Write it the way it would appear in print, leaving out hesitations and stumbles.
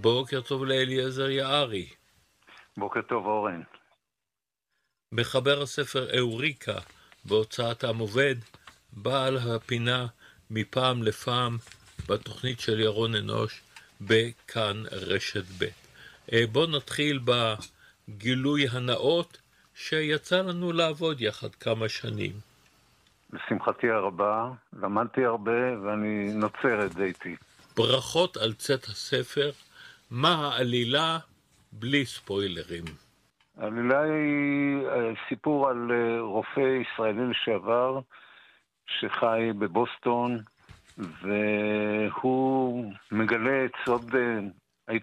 בוקר טוב לאליעזר יערי. בוקר טוב אורן. מחבר הספר אוריקה בהוצאת עם עובד, בעל הפינה מפעם לפעם בתוכנית של ירון אנוש בכאן רשת ב'. בוא נתחיל בגילוי הנאות שיצא לנו לעבוד יחד כמה שנים. לשמחתי הרבה, למדתי הרבה ואני נוצר את זה איתי. ברכות על צאת הספר. מה העלילה בלי ספוילרים? העלילה היא סיפור על רופא ישראלי לשעבר שחי בבוסטון, והוא מגלה את סוד